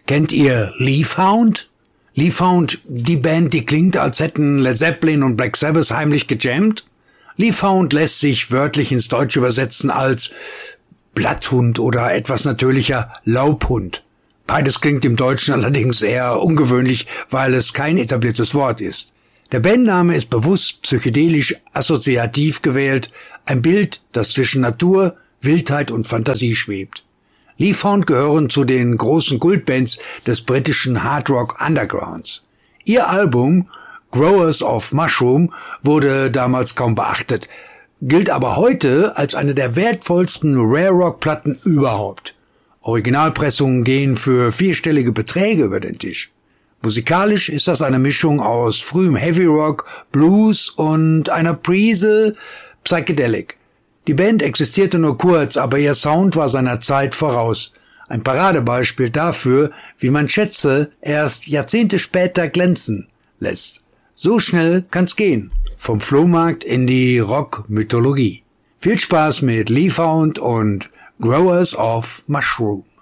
Kennt ihr Leafhound? Leafhound, die Band, die klingt, als hätten Led Zeppelin und Black Sabbath heimlich gejammt? Leafhound lässt sich wörtlich ins Deutsche übersetzen als Blatthund oder etwas natürlicher Laubhund. Beides klingt im Deutschen allerdings eher ungewöhnlich, weil es kein etabliertes Wort ist. Der Bandname ist bewusst psychedelisch assoziativ gewählt, ein Bild, das zwischen Natur, Wildheit und Fantasie schwebt. Leafhound gehören zu den großen Kultbands des britischen Hard Rock Undergrounds. Ihr Album Growers of Mushroom wurde damals kaum beachtet, gilt aber heute als eine der wertvollsten Rare-Rock-Platten überhaupt. Originalpressungen gehen für vierstellige Beträge über den Tisch. Musikalisch ist das eine Mischung aus frühem Heavy Rock, Blues und einer Prise Psychedelic. Die Band existierte nur kurz, aber ihr Sound war seiner Zeit voraus. Ein Paradebeispiel dafür, wie man Schätze erst Jahrzehnte später glänzen lässt. So schnell kann's gehen. Vom Flohmarkt in die Rock-Mythologie. Viel Spaß mit Leafhound und Growers of Mushroom.